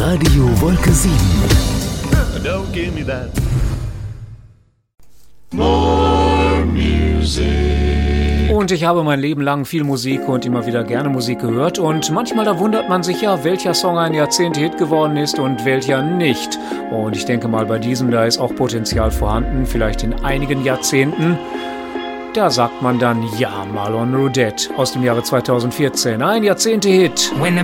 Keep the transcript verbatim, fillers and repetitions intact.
Radio Wolke sieben. Don't give me that. More music. Und ich habe mein Leben lang viel Musik und immer wieder gerne Musik gehört. Und manchmal da wundert man sich ja, welcher Song ein Jahrzehnt-Hit geworden ist und welcher nicht. Und ich denke mal, bei diesem, da ist auch Potenzial vorhanden, vielleicht in einigen Jahrzehnten. Da sagt man dann, ja, Marlon Roudette aus dem Jahre zweitausendvierzehn, ein Jahrzehnt-Hit.